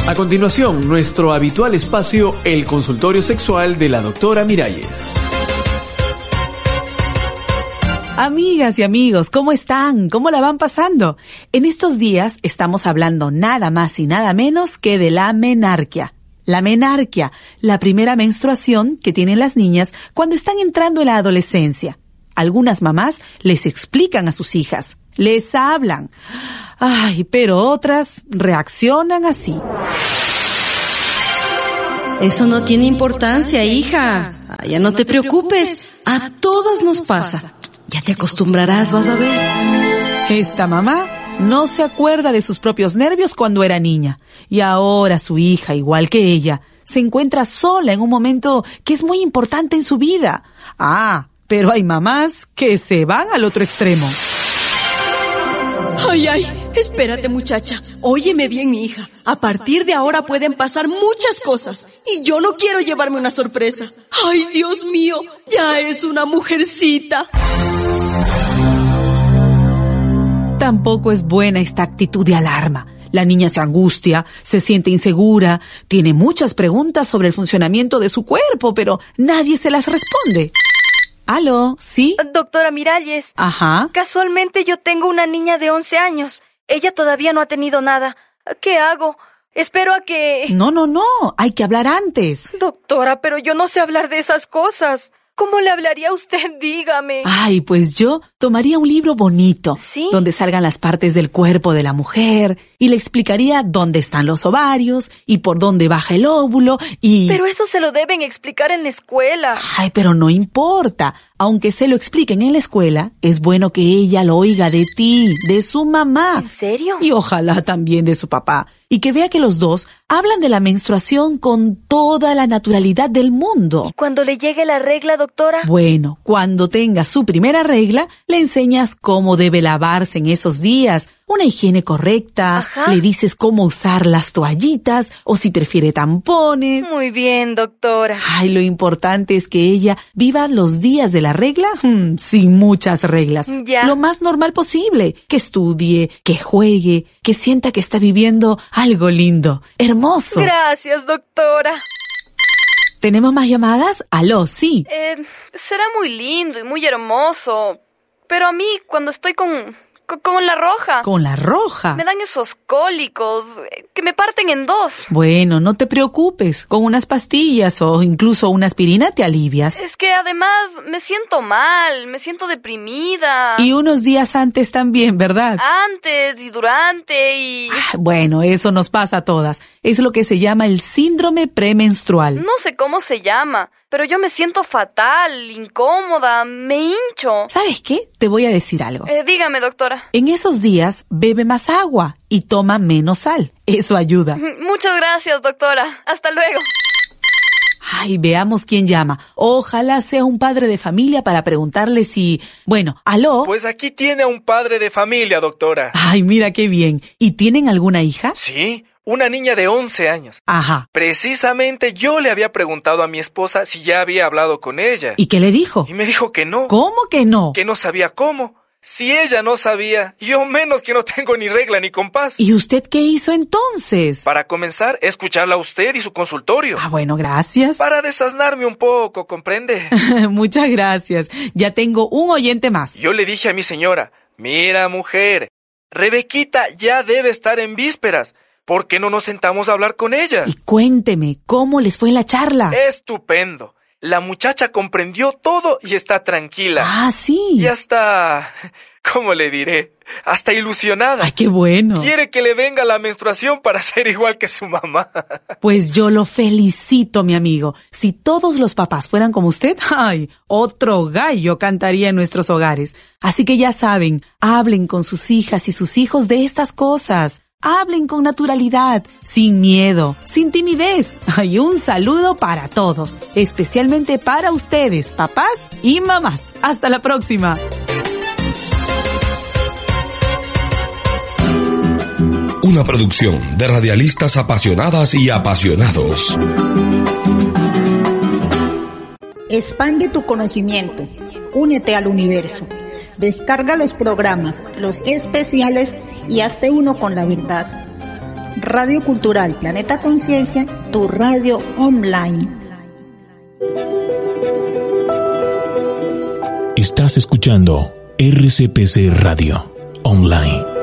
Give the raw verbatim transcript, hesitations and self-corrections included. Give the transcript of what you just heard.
A continuación, nuestro habitual espacio, el consultorio sexual de la doctora Miralles. Amigas y amigos, ¿cómo están? ¿Cómo la van pasando? En estos días estamos hablando nada más y nada menos que de la menarquia. La menarquia, la primera menstruación que tienen las niñas cuando están entrando en la adolescencia. Algunas mamás les explican a sus hijas, les hablan. Ay, pero otras reaccionan así. Eso no tiene importancia, hija. Ya no te preocupes. A todas nos pasa. Ya te acostumbrarás, vas a ver. Esta mamá no se acuerda de sus propios nervios cuando era niña. Y ahora su hija, igual que ella, se encuentra sola en un momento que es muy importante en su vida. Ah, pero hay mamás que se van al otro extremo. Ay, ay, espérate, muchacha. Óyeme bien, mi hija. A partir de ahora pueden pasar muchas cosas y yo no quiero llevarme una sorpresa. Ay, Dios mío, ya es una mujercita. Tampoco es buena esta actitud de alarma. La niña se angustia, se siente insegura, tiene muchas preguntas sobre el funcionamiento de su cuerpo, pero nadie se las responde. ¿Aló? ¿Sí? Doctora Miralles. Ajá. Casualmente yo tengo una niña de once años. Ella todavía no ha tenido nada. ¿Qué hago? Espero a que... No, no, no. Hay que hablar antes. Doctora, pero yo no sé hablar de esas cosas. ¿Cómo le hablaría a usted? Dígame. Ay, pues yo tomaría un libro bonito. ¿Sí? Donde salgan las partes del cuerpo de la mujer y le explicaría dónde están los ovarios y por dónde baja el óvulo y... Pero eso se lo deben explicar en la escuela. Ay, pero no importa. Aunque se lo expliquen en la escuela, es bueno que ella lo oiga de ti, de su mamá. ¿En serio? Y ojalá también de su papá. Y que vea que los dos hablan de la menstruación con toda la naturalidad del mundo. ¿Y cuando le llegue la regla, doctora? Bueno, cuando tenga su primera regla, le enseñas cómo debe lavarse en esos días, una higiene correcta, Ajá. Le dices cómo usar las toallitas o si prefiere tampones. Muy bien, doctora. Ay, lo importante es que ella viva los días de la regla hmm, sin muchas reglas. Ya. Lo más normal posible, que estudie, que juegue, que sienta que está viviendo algo lindo, hermoso. Gracias, doctora. ¿Tenemos más llamadas? Aló, sí. Eh, será muy lindo y muy hermoso, pero a mí cuando estoy con... Con la roja. ¿Con la roja? Me dan esos cólicos que me parten en dos. Bueno, no te preocupes. Con unas pastillas o incluso una aspirina te alivias. Es que además me siento mal, me siento deprimida. Y unos días antes también, ¿verdad? Antes y durante y... Ah, bueno, eso nos pasa a todas. Es lo que se llama el síndrome premenstrual. No sé cómo se llama, pero yo me siento fatal, incómoda, me hincho. ¿Sabes qué? Te voy a decir algo. Eh, dígame, doctora. En esos días, bebe más agua y toma menos sal. Eso ayuda. Muchas gracias, doctora. Hasta luego. Ay, veamos quién llama. Ojalá sea un padre de familia para preguntarle si... Bueno, ¿aló? Pues aquí tiene a un padre de familia, doctora. Ay, mira qué bien. ¿Y tienen alguna hija? Sí, una niña de once años. Ajá. Precisamente yo le había preguntado a mi esposa si ya había hablado con ella. ¿Y qué le dijo? Y me dijo que no. ¿Cómo que no? Que no sabía cómo. Si ella no sabía, yo menos que no tengo ni regla ni compás. ¿Y usted qué hizo entonces? Para comenzar, escucharla a usted y su consultorio. Ah, bueno, gracias. Para desasnarme un poco, ¿comprende? Muchas gracias. Ya tengo un oyente más. Yo le dije a mi señora, mira, mujer, Rebequita ya debe estar en vísperas. ¿Por qué no nos sentamos a hablar con ella? Y cuénteme, ¿cómo les fue la charla? Estupendo. La muchacha comprendió todo y está tranquila. Ah, sí. Y hasta... ¿Cómo le diré? Hasta ilusionada. Ay, qué bueno. Quiere que le venga la menstruación para ser igual que su mamá. Pues yo lo felicito, mi amigo. Si todos los papás fueran como usted, ay, otro gallo cantaría en nuestros hogares. Así que ya saben, hablen con sus hijas y sus hijos de estas cosas. Hablen con naturalidad, sin miedo, sin timidez. Hay un saludo para todos, especialmente para ustedes, papás y mamás. Hasta la próxima. Una producción de radialistas apasionadas y apasionados. Expande tu conocimiento. Únete al universo. Descarga los programas, los especiales y hazte uno con la verdad. Radio Cultural Planeta Conciencia, tu radio online. Estás escuchando R C P C Radio Online.